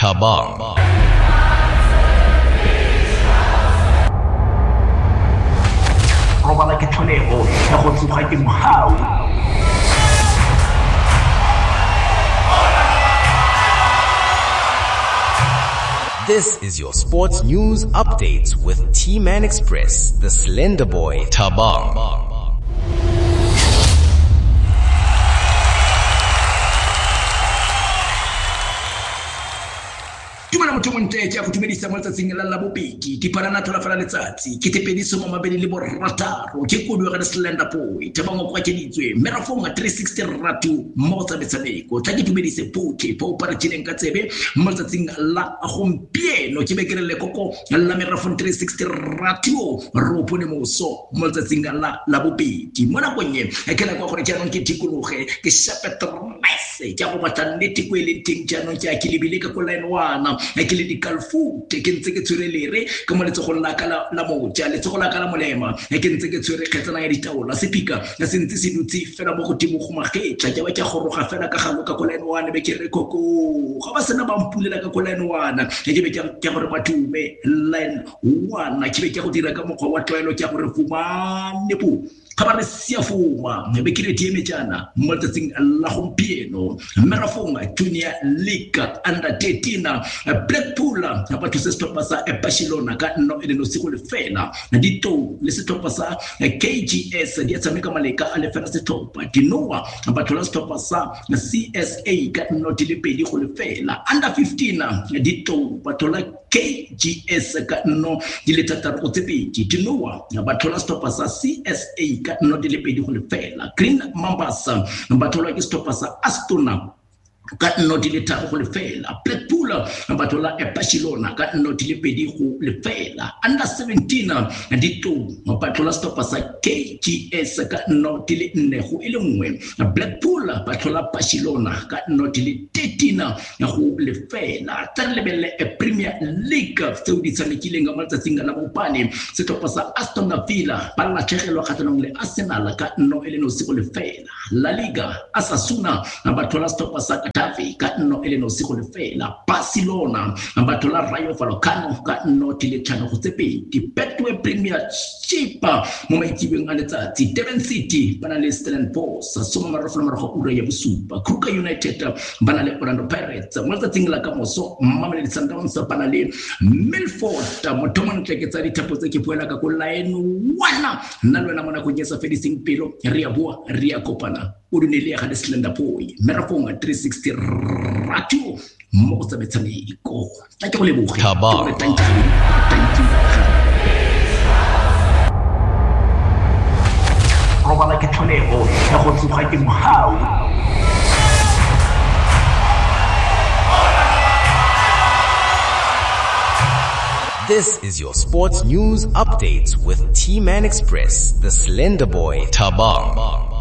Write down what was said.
Tabang. Robala ke tlholego ya go tsoga ke mohau. This is your sports news updates with T-Man Express, the Slender Boy, Tabang. Monteja go tumedisa mo tsatsing la la bobedi di para natla fela letsatsi ke tepediso mo mabedi le borataro ke kodu ga Slender Boy Tabang kwa keditswe Merafong 360 ratu mo tsa metshameko tla ke tumedise puke po para tshileng ka tsebe mo tsatsing la gompieno ke be ke re le koko la Merafong 360 ratu ro pone moso mo tsatsing la bobedi mo na konye ke la kwa gore jaanong ke tikologe ke shapetrese ke go batla nnete ko ile ting jaanong ke a ke lebile ka ko line 1 ke le di kalfu ke ntse ke tshwerelere ka mo letsogong la ka la moja letsogo la ka la molema ke ntse ke tshwere kgetsana ya ditaola sepika ya sentse se dutse fela mo godimo go magetla ke ba ke goroga fela ka galo ka ko line 1 be ke re koko ga ba sena ba mpulela ka ko line 1 ke be ke gore bathume line 1 ke be ke go dira ka mokgwa wa tlwaelo ke gore fumane po ga ba re sia fuma be ke re dieme jana mo tsatsing la gompieno Merafong Junior League under 13 Blackpool ba thusa setoppa sa Barcelona ka no e le no sigo le fela dito le setoppa sa KGS di tsameka maleka a le fela setoppa dinoa ba thola setoppa sa CSA ka no di le pedi go le fela under 15 dito ba thola KGS ka no di le tataro go tsepedi dinoa ba thola setoppa sa CSA ka no di le pedi go le fela Green Mambas ba thola ke setoppa sa Astona ka no di le tharo go le fela Blackpool ba thola Barcelona ka no di le pedi go le fela under 17 dito ba thola stoppa sa KGS ka no di le nne go ile nngwe Blackpool ba thola Barcelona ka no di le 13 go le fela tsa lebele Premier League tseo di tshamekileng ga matsatsing la bopane setoppa sa Aston Villa ba la tshegelo kgatlhanong le Arsenal ka no ile no se go le fela La Liga Osasuna ba thola stoppa sa Tavi ka no ele no sigo le fela Barcelona ba thola Rayo Vallecano ka no tile tshano go tsepe di Betway Premiership mo maitsibeng a letsatsi Durban City bana le Stellenbosch soma marofo mara go ura ya bosupa Kruger United bana le Orlando Pirates mo tsatsing la ka moso Mamelodi Sundowns bana le Milford mo thomong tleketsa di thapo tse ke puela ka go line 1 nna lwana mona go nyesa fedising pelo re a bua re a kopana o dunele ya ga Slender Boy Merafong 360 ratu mo tsa metshameko tla ke go leboga Tabang. Robala ke tlholego ya go tsoga ke mohau. This is your sports news updates with T-Man Express, the Slender Boy, Tabang.